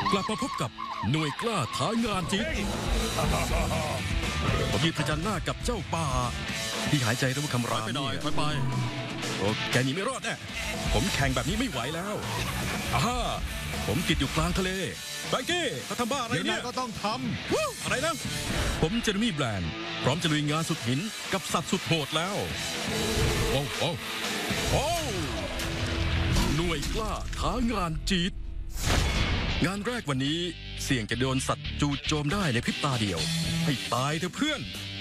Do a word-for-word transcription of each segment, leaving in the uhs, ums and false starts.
กลับมาพบกับหน่วยกล้าท้างานจิตผมยืนพยันหน้ากับเจ้าป่าที่หายใจด้วยคำรามไปหน่อยเนี่ยถอยไปโอ้แกหนีไม่รอดแน่ผมแข่งแบบนี้ไม่ไหวแล้วอาฮ่าผมติดอยู่กลางทะเลแบงกี้เขาทำบ้าอะไรเดี๋ยวเนี่นายยก็ต้องทวู้อะไรนะผมเจอร์มี่แบรนด์พร้อมจะลุยงานสุดหินกับสัตว์สุดโหดแล้วโอ้โอ้โอ้หน่วยกล้าท้างานจีดงานแรกวันนี้เสี่ยงจะโดนสัตว์จู่โจมได้ในพริบตาเดียวให้ตายเถอะเพื่อน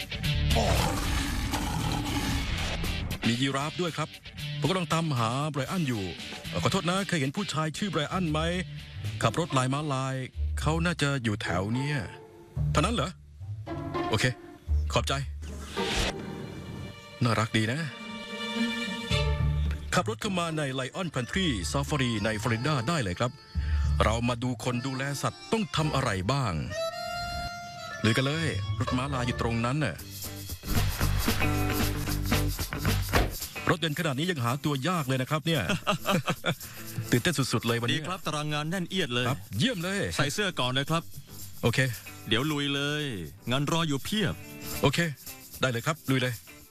มียีราฟด้วยครับผมกำลังตามหาไบรอันอยู่เอ่อขอโทษนะเคยเห็นผู้ชายชื่อไบรอันไหมขับรถลายม้าลายเขาน่าจะอยู่แถวเนี้ยเท่านั้นเหรอโอเคขอบใจน่ารักดีนะขับรถเข้ามาในไลออนพันทรีซาฟารีในฟลอริดาได้เลยครับเรามาดูคนดูแลสัตว์ต้องทำอะไรบ้างหรือกันเลยรถม้าลายอยู่ตรงนั้นน่ะรถเดินขนาดนี้ยังหาตัวยากเลยนะครับเนี่ย ตื่นเต้นสุดๆเลยวันดีนี้ครับตารางงานแน่นเอียดเลยครับเยี่ยมเลยใส่เสื้อก่อนนะครับโอเคเดี๋ยวลุยเลย งานรออยู่เพียบโอเคได้เลยครับลุยเลย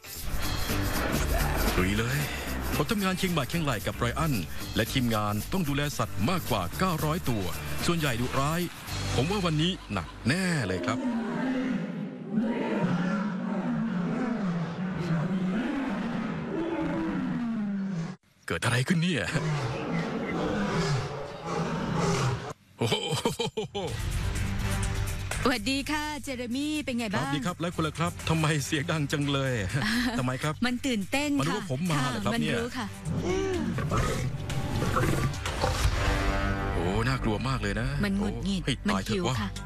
ลุยเลยผมทำงานเคียงบ่าเคียงไหล่กับไบรอันและทีมงานต้องดูแลสัตว์มากกว่าเก้าร้อยตัวส่วนใหญ่ดุร้ายผมว่าวันนี้หนักแน่เลยครับเกิดอะไรขึ้นเนี่ยโอ้โหสวัสดีค่ะเจเรมี่เป็นไงครับ้าบงดีครับแล้วคุณล่ะครับทำไมเสียงดังจังเลย ทำไมครับมันตื่นเต้นมันรู้ค่ะว่าผมมาเหรอครับมันเนี่ยรู้ค่ะโอ้น่ากลัวมากเลยนะมันหงุดหงิดโอ้ให้มันตายเถหิอะววะค่ะ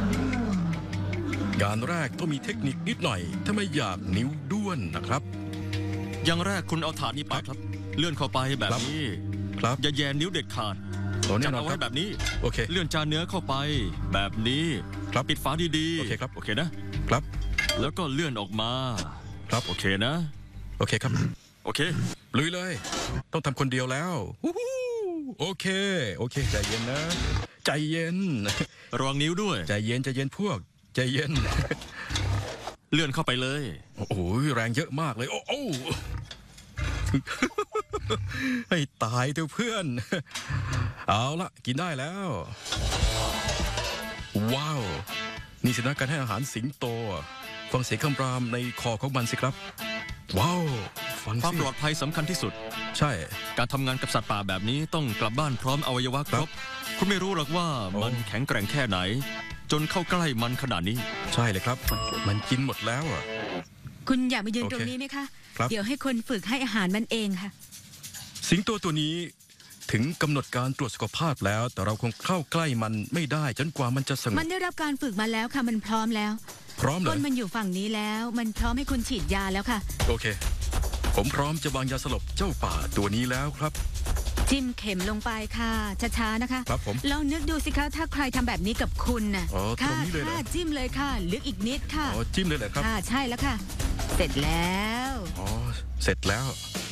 งานแรกต้องมีเทคนิคนิดหน่อย ถ้าไม่อยากนิ้วด้วนนะครับอย่างแรกคุณเอาถาดนี้ไปครับ เลื่อนเข้าไปแบบนี้ครับอย่าแยนนิ้วเด็ดขาดโอ้แน่จับนอนเอาคไว้รับแบบนี้โอเคเลื่อนจานเนื้อเข้าไป แบบนี้ครับปิดฝาดีๆโอเคครับโอเคนะครับแล้วก็เลื่อนออกมาครับโอเคนะโอเคครับโอเคลุยเลย ต้องทำคนเดียวแล้วฮู้ฮู้โอเค โอเค ใจเย็นนะ ใจเย็นระวังนิ้วด้วยใจเย็นใจเย็นพวก ใจเย็นเลื่อนเข้าไปเลยโอ้โหแรงเยอะมากเลย โอ้โอ้ ให้ตายเถอะเพื่อน เอาละกินได้แล้ว ว้าว นี่สินะการให้อาหารสิงโต ฟังเสียงคำรามในคอของมันสิครับ ว้าว ฟังความสิปลอดภัยสำคัญที่สุดใช่การทำงานกับสัตว์ป่าแบบนี้ต้องกลับบ้านพร้อมอวัยวะครบ คุณไม่รู้หรอกว่าโอ้มันแข็งแกร่งแค่ไหน จนเข้าใกล้มันขนาดนี้ใช่เลยครับ มันกินหมดแล้วอ่ะคุณอยากมายืนโอเคตรงนี้ไหมคะครับเดี๋ยวให้คนฝึกให้อาหารมันเองค่ะสิงโตตัวนี้ถึงกำหนดการตรวจสุขภาพแล้ว แต่เราคงเข้าใกล้มันไม่ได้จนกว่ามันจะสงมับนได้รับการฝึกมาแล้วค่ะ มันพร้อมแล้วพร้อมเลก้ยนมันอยู่ฝั่งนี้แล้ว มันพร้อมให้คุณฉีดยาแล้วค่ะโอเค ผมพร้อมจะวางยาสลบเจ้าป่าตัวนี้แล้วครับจิ้มเข็มลงไปค่ะช้าๆนะคะครับผมลองนึกดูสิคะถ้าใครทำแบบนี้กับคุณน่ะอ๋อตรค่ะงนี้เลยเหรอค่ะจิ้มเลยค่ะ ลึกอีกนิดค่ะอ๋อจิ้มเลยเหรอครับค่ะใช่แล้วค่ะ เสร็จแล้วอ๋อ เสร็จแล้ว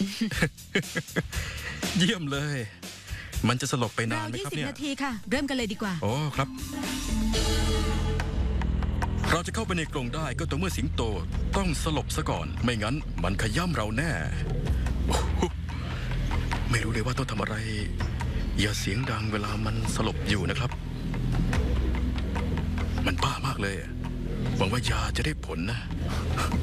เยี่ยมเลย มันจะสลบไปนานราวไหมยี่ครับสิบเนี่ยนาทีค่ะ เริ่มกันเลยดีกว่าอ๋อครับ เราจะเข้าไปในกรงได้ก็ต่อเมื่อสิงโตต้องสลบซะก่อน ไม่งั้นมันขย้ำเราแน่โอ้โหไม่รู้เลยว่าต้องทำอะไร อย่าเสียงดังเวลามันสลบอยู่นะครับ มันบ้ามากเลยหวังว่ายาจะได้ผลนะ